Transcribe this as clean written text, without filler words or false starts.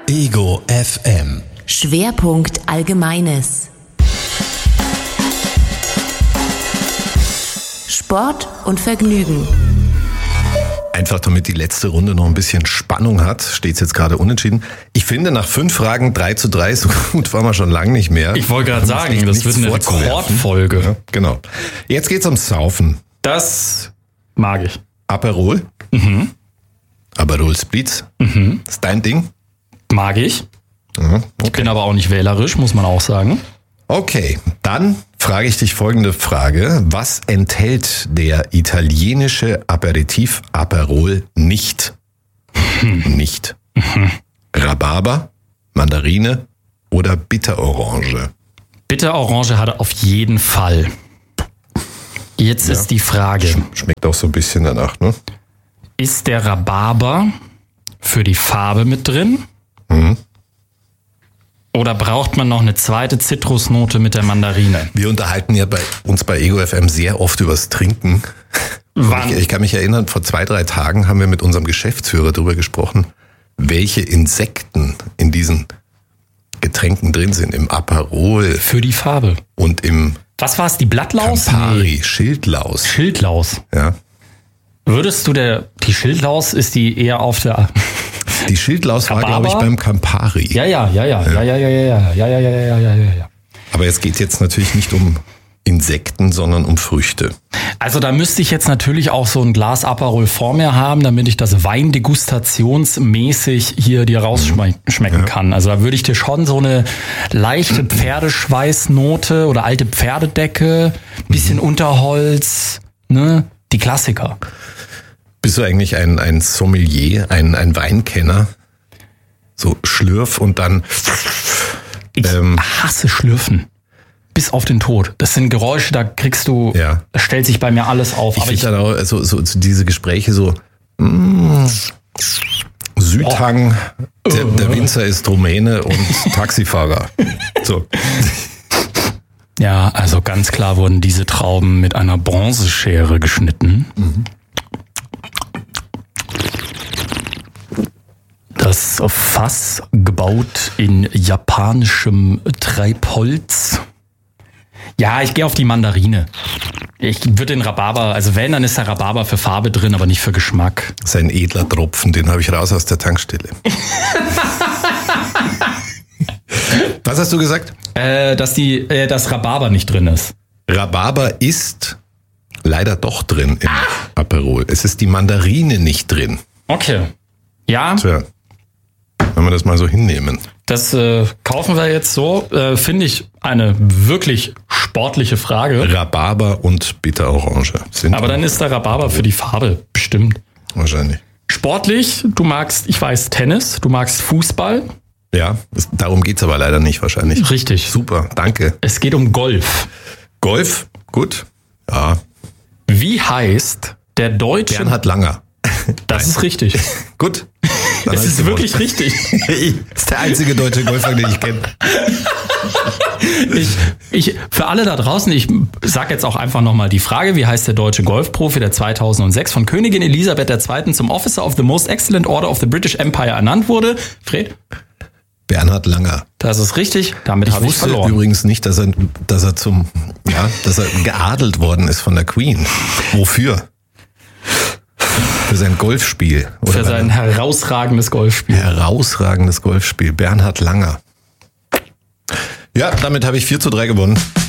Ego FM. Schwerpunkt Allgemeines. Sport und Vergnügen. Einfach damit die letzte Runde noch ein bisschen Spannung hat, steht es jetzt gerade unentschieden. Ich finde, nach 5 Fragen 3:3, so gut waren wir schon lange nicht mehr. Ich wollte gerade sagen, das wird eine Rekordfolge. Ja, genau. Jetzt geht's ums Saufen. Das mag ich. Aperol. Mhm. Aperol Spritz. Mhm. Ist dein Ding? Mag ich. Ja, okay. Ich bin aber auch nicht wählerisch, muss man auch sagen. Okay, dann frage ich dich folgende Frage. Was enthält der italienische Aperitif Aperol nicht? Nicht. Rhabarber, Mandarine oder Bitterorange? Bitterorange hat er auf jeden Fall. Jetzt ist die Frage. Schmeckt auch so ein bisschen danach, ne? Ist der Rhabarber für die Farbe mit drin? Mhm. Oder braucht man noch eine zweite Zitrusnote mit der Mandarine? Wir unterhalten ja bei uns bei Ego FM sehr oft übers Trinken. Ich kann mich erinnern, vor 2-3 Tagen haben wir mit unserem Geschäftsführer darüber gesprochen, welche Insekten in diesen Getränken drin sind. Im Aperol. Für die Farbe. Und im Was war es, die Blattlaus? Campari, Nee. Schildlaus. Schildlaus. Ja. Würdest du die Schildlaus, ist die eher auf der... Die Schildlaus war, Rhabarber? glaube ich, beim Campari. Ja. Aber es geht jetzt natürlich nicht um Insekten, sondern um Früchte. Also da müsste ich jetzt natürlich auch so ein Glas Aperol vor mir haben, damit ich das weindegustationsmäßig hier dir rausschmecken kann. Also da würde ich dir schon so eine leichte Pferdeschweißnote oder alte Pferdedecke, bisschen Unterholz, ne, die Klassiker. Bist du eigentlich ein Sommelier, ein Weinkenner? So Schlürf und dann... Ich hasse Schlürfen. Bis auf den Tod. Das sind Geräusche, da kriegst du, Ja. da stellt sich bei mir alles auf. Ich finde dann auch so diese Gespräche so... Südhang, der Winzer ist Rumäne und Taxifahrer. So. Ja, also ganz klar wurden diese Trauben mit einer Bronzeschere geschnitten. Mhm. Das Fass gebaut in japanischem Treibholz. Ja, ich gehe auf die Mandarine. Ich würde den Rhabarber, also wenn, dann ist der Rhabarber für Farbe drin, aber nicht für Geschmack. Das ist ein edler Tropfen, den habe ich raus aus der Tankstelle. Was hast du gesagt? Dass das Rhabarber nicht drin ist. Rhabarber ist leider doch drin im Aperol. Es ist die Mandarine nicht drin. Okay. Ja, Tja, wenn wir das mal so hinnehmen. das kaufen wir jetzt so. Finde ich eine wirklich sportliche Frage. Rhabarber und Bitterorange sind Aber dann ist der Rhabarber für die Farbe bestimmt. wahrscheinlich. Sportlich, du magst, ich weiß, Tennis, du magst Fußball. Ja, darum geht's aber leider nicht wahrscheinlich. Richtig. Super, danke. Es geht um Golf. Golf, gut. Ja, Wie heißt der deutsche... Bernhard Langer. Das ist richtig. Gut. Dann Es hab ich ist wirklich gewonnen. richtig. Das ist der einzige deutsche Golfer, den ich kenne. Für alle da draußen, ich sage jetzt auch einfach nochmal die Frage, wie heißt der deutsche Golfprofi, der 2006 von Königin Elisabeth II. Zum Officer of the Most Excellent Order of the British Empire ernannt wurde? Fred? Bernhard Langer. Das ist richtig, damit habe ich wusste verloren. übrigens nicht, dass er geadelt worden ist von der Queen. Wofür? Für sein Golfspiel. Oder Für sein herausragendes Golfspiel. herausragendes Golfspiel. Bernhard Langer. Ja, damit habe ich 4:3 gewonnen.